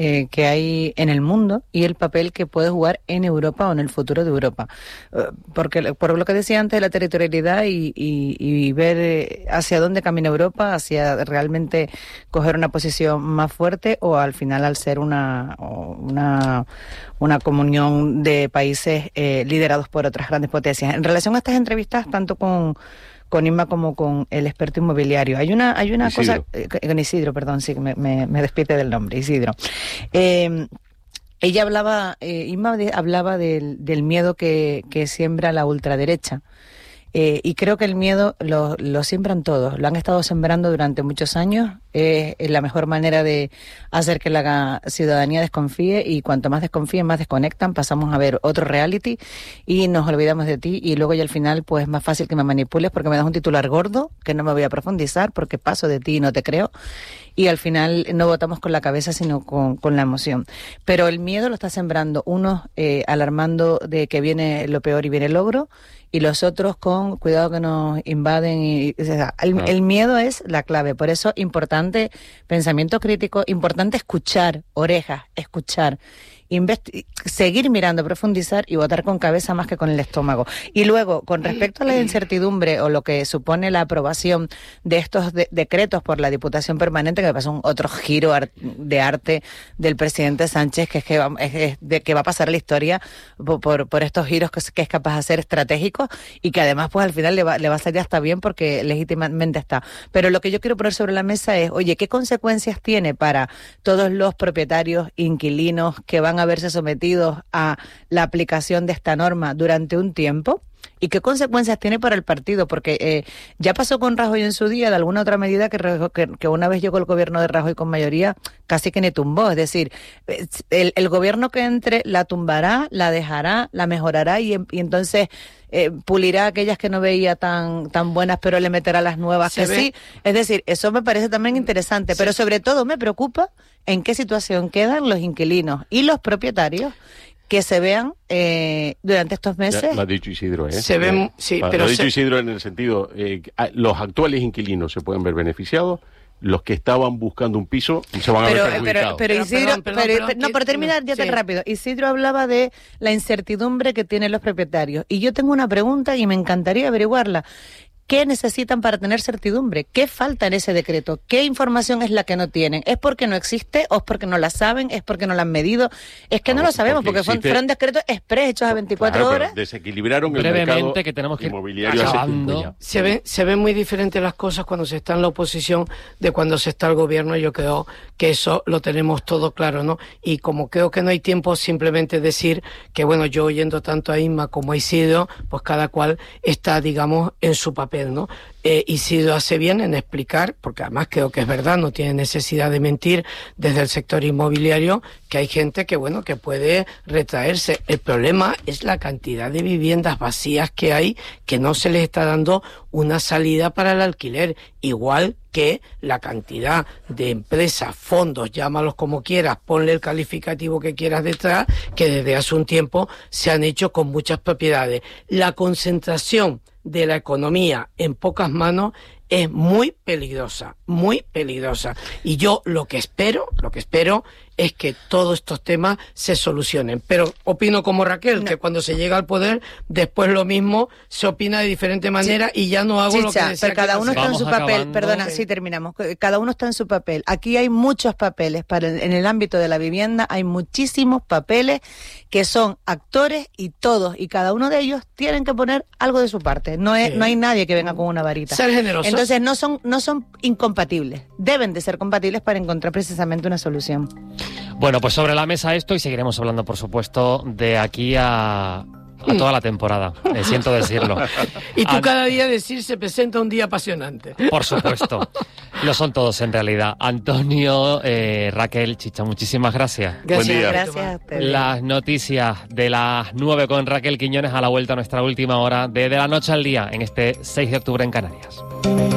que hay en el mundo y el papel que puede jugar en Europa o en el futuro de Europa. Porque por lo que decía antes de la territorialidad y ver hacia dónde camina Europa, hacia realmente coger una posición más fuerte o al final al ser una comunión de países liderados por otras grandes potencias. En relación a estas entrevistas, tanto con Inma como con el experto inmobiliario. Hay una cosa, con Isidro, perdón, sí, me despide del nombre, Isidro. Ella hablaba, Inma hablaba del miedo que siembra la ultraderecha. Y creo que el miedo lo siembran todos, lo han estado sembrando durante muchos años. Es la mejor manera de hacer que la ciudadanía desconfíe, y cuanto más desconfíen, más desconectan, pasamos a ver otro reality y nos olvidamos de ti, y luego ya al final pues es más fácil que me manipules porque me das un titular gordo que no me voy a profundizar porque paso de ti y no te creo, y al final no votamos con la cabeza sino con la emoción. Pero el miedo lo está sembrando unos alarmando de que viene lo peor y viene el logro, y los otros con cuidado que nos invaden. El miedo es la clave, por eso importante pensamiento crítico, importante escuchar, orejas, escuchar, seguir mirando, profundizar y votar con cabeza más que con el estómago. Y luego, con respecto a la incertidumbre o lo que supone la aprobación de estos decretos por la Diputación Permanente, que me pasó otro giro de arte del presidente Sánchez, que que va a pasar a la historia por estos giros que es capaz de hacer estratégicos, y que además pues al final le va a salir hasta bien porque legítimamente está. Pero lo que yo quiero poner sobre la mesa es, oye, ¿qué consecuencias tiene para todos los propietarios, inquilinos que van a verse sometidos a la aplicación de esta norma durante un tiempo? ¿Y qué consecuencias tiene para el partido? Porque ya pasó con Rajoy en su día, de alguna otra medida que una vez llegó el gobierno de Rajoy con mayoría, casi que ni tumbó. Es decir, el gobierno que entre la tumbará, la dejará, la mejorará y entonces pulirá aquellas que no veía tan buenas, pero le meterá las nuevas que sí. Es decir, eso me parece también interesante, pero sobre todo me preocupa en qué situación quedan los inquilinos y los propietarios que se vean durante estos meses. Ya, lo ha dicho Isidro, ¿eh? Se ven, sí, pero lo ha dicho Isidro en el sentido, los actuales inquilinos se pueden ver beneficiados, los que estaban buscando un piso se van a ver perjudicados. Pero Isidro, por terminar, ya tan rápido. Isidro hablaba de la incertidumbre que tienen los propietarios. Y yo tengo una pregunta y me encantaría averiguarla. ¿Qué necesitan para tener certidumbre? ¿Qué falta en ese decreto? ¿Qué información es la que no tienen? ¿Es porque no existe o es porque no la saben? ¿Es porque no la han medido? Es que no lo sabemos porque fueron decretos express hechos a 24 horas. Desequilibraron el brevemente, mercado que tenemos que inmobiliario. Se ven muy diferentes las cosas cuando se está en la oposición de cuando se está el gobierno. Yo creo que eso lo tenemos todo claro, ¿no? Y como creo que no hay tiempo, simplemente decir que, bueno, yo oyendo tanto a Inma como a Isidro, pues cada cual está, digamos, en su papel, ¿no? Isidro hace bien en explicar, porque además creo que es verdad, no tiene necesidad de mentir desde el sector inmobiliario, que hay gente que, bueno, que puede retraerse. El problema es la cantidad de viviendas vacías que hay, que no se les está dando una salida para el alquiler, igual que la cantidad de empresas, fondos, llámalos como quieras, ponle el calificativo que quieras detrás, que desde hace un tiempo se han hecho con muchas propiedades. La concentración de la economía en pocas manos es muy peligrosa, muy peligrosa. Y yo lo que espero es que todos estos temas se solucionen. Pero opino como Raquel, que cuando se llega al poder, después lo mismo se opina de diferente manera y ya no hago lo que decía. Pero cada uno está en su papel. Perdona, sí, terminamos. Cada uno está en su papel. Aquí hay muchos papeles. En el ámbito de la vivienda hay muchísimos papeles que son actores y todos y cada uno de ellos tienen que poner algo de su parte. No hay nadie que venga con una varita. Ser generoso. Entonces no son incompatibles. Deben de ser compatibles para encontrar precisamente una solución. Bueno, pues sobre la mesa esto, y seguiremos hablando, por supuesto, de aquí a toda la temporada, siento decirlo. Y tú cada día decir se presenta un día apasionante. Por supuesto, lo son todos en realidad. Antonio, Raquel, Chicha, muchísimas gracias. Buen día. Gracias a ustedes. Las noticias de las 9 con Raquel Quiñones a la vuelta a nuestra última hora de la noche al día en este 6 de octubre en Canarias.